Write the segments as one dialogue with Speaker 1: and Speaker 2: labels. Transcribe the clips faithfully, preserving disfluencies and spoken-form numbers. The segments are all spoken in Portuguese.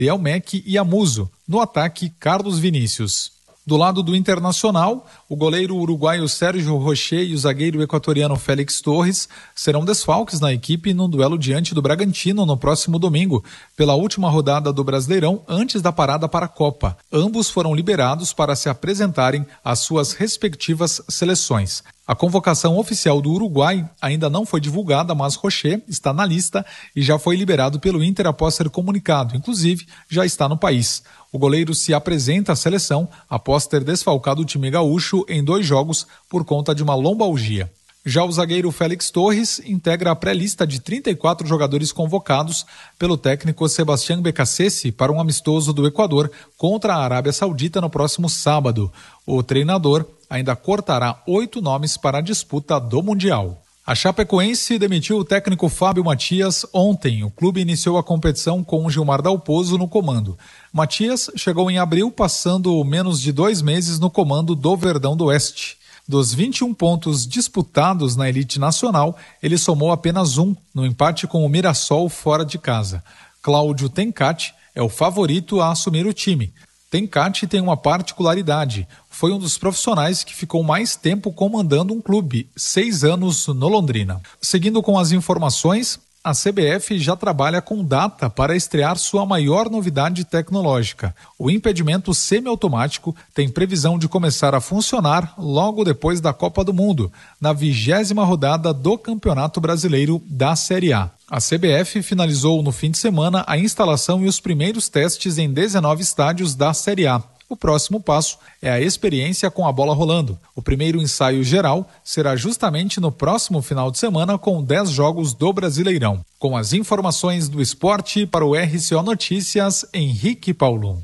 Speaker 1: Delmec e Amuso. No ataque, Carlos Vinícius. Do lado do Internacional, o goleiro uruguaio Sérgio Rocher e o zagueiro equatoriano Félix Torres serão desfalques na equipe no duelo diante do Bragantino no próximo domingo, pela última rodada do Brasileirão antes da parada para a Copa. Ambos foram liberados para se apresentarem às suas respectivas seleções. A convocação oficial do Uruguai ainda não foi divulgada, mas Rocher está na lista e já foi liberado pelo Inter após ser comunicado. Inclusive, já está no país. O goleiro se apresenta à seleção após ter desfalcado o time gaúcho em dois jogos por conta de uma lombalgia. Já o zagueiro Félix Torres integra a pré-lista de trinta e quatro jogadores convocados pelo técnico Sebastián Beccacece para um amistoso do Equador contra a Arábia Saudita no próximo sábado. O treinador ainda cortará oito nomes para a disputa do Mundial. A Chapecoense demitiu o técnico Fábio Matias ontem. O clube iniciou a competição com Gilmar Dalpozo no comando. Matias chegou em abril, passando menos de dois meses no comando do Verdão do Oeste. Dos vinte e um pontos disputados na elite nacional, ele somou apenas um, no empate com o Mirassol fora de casa. Cláudio Tencati é o favorito a assumir o time. Tencati tem uma particularidade. Foi um dos profissionais que ficou mais tempo comandando um clube, seis anos no Londrina. Seguindo com as informações, a C B F já trabalha com data para estrear sua maior novidade tecnológica. O impedimento semiautomático tem previsão de começar a funcionar logo depois da Copa do Mundo, na vigésima rodada do Campeonato Brasileiro da Série A. A C B F finalizou no fim de semana a instalação e os primeiros testes em dezenove estádios da Série A. O próximo passo é a experiência com a bola rolando. O primeiro ensaio geral será justamente no próximo final de semana com dez jogos do Brasileirão. Com as informações do esporte para o R C O Notícias, Henrique Paulo.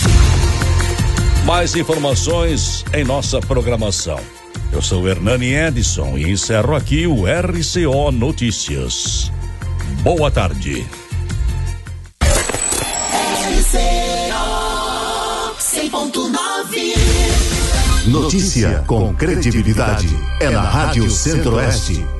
Speaker 2: Mais informações em nossa programação. Eu sou Hernani Edson e encerro aqui o R C O Notícias. Boa tarde.
Speaker 3: R C O cem ponto nove.
Speaker 4: Notícia com credibilidade é na Rádio Centro-Oeste.